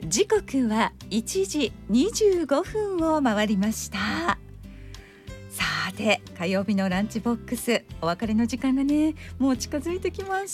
時刻は1時25分を回りました。さて火曜日のランチボックス、お別れの時間がねもう近づいてきまし